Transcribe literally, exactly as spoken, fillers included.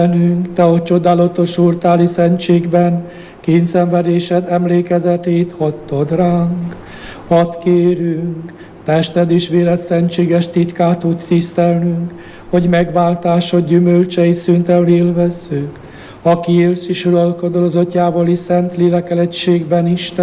Te, hogy csodálatos úrtáli szentségben, kényszenvedésed emlékezetét hagytad ránk. Hadd kérünk, tested és véred szentséges titkát úgy tisztelnünk, hogy megváltásod gyümölcsei szüntelenül élvezzük. Aki élsz és uralkodol az Atyával és Szent Lélekkel egységben, Isten,